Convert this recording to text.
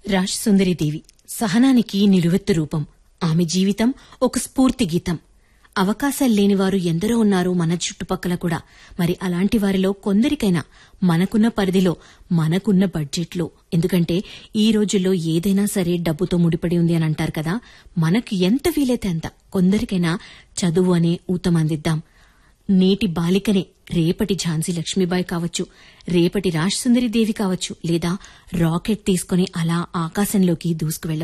రాజసుందరిదేవి సహనానికి నిలువెత్తు రూపం. ఆమె జీవితం ఒక స్ఫూర్తి గీతం. అవకాశాల్లేనివారు ఎందరో ఉన్నారు మన చుట్టుపక్కల కూడా. మరి అలాంటి వారిలో కొందరికైనా మనకున్న పరిధిలో, మనకున్న బడ్జెట్లో, ఎందుకంటే ఈ రోజుల్లో ఏదైనా సరే డబ్బుతో ముడిపడి ఉంది అని అంటారు కదా, మనకు ఎంత వీలైతే అంత కొందరికైనా చదువు అనే ఊతమందిద్దాం. నేటి బాలికనే రేపటి ఝాన్సీ లక్ష్మీబాయి కావచ్చు, రేపటి రాజసుందరిదేవి కావచ్చు, లేదా రాకెట్ తీసుకుని అలా ఆకాశంలోకి దూసుకువెళ్లవచ్చు.